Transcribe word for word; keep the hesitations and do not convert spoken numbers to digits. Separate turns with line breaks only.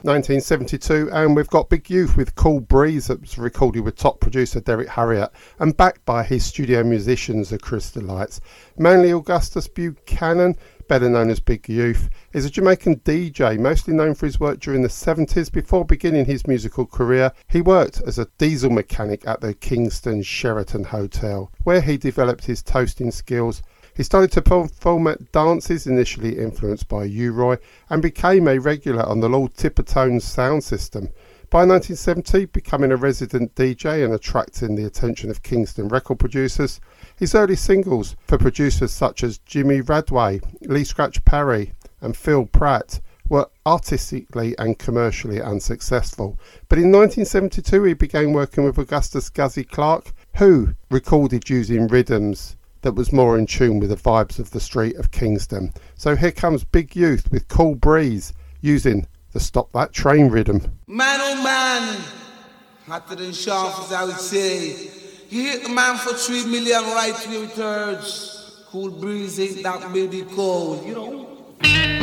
nineteen seventy-two, and we've got Big Youth with Cool Breeze, that was recorded with top producer Derek Harriott and backed by his studio musicians, the Crystal Lights. Manly Augustus Buchanan, better known as Big Youth, is a Jamaican D J, mostly known for his work during the seventies. Before beginning his musical career, he worked as a diesel mechanic at the Kingston Sheraton Hotel, where he developed his toasting skills. He started to perform at dances, initially influenced by U-Roy, and became a regular on the Lord Tippertone sound system. By nineteen seventy, becoming a resident D J and attracting the attention of Kingston record producers, his early singles for producers such as Jimmy Radway, Lee Scratch Perry and Phil Pratt were artistically and commercially unsuccessful. But in nineteen seventy-two he began working with Augustus Guzzy Clarke, who recorded using rhythms that was more in tune with the vibes of the street of Kingston. So here comes Big Youth with Cool Breeze using the Stop That Train rhythm.
Man oh man, hotter than sharp as I would say. You hit the man for three million right to your thirds. Cool Breeze ain't that baby cold, you know.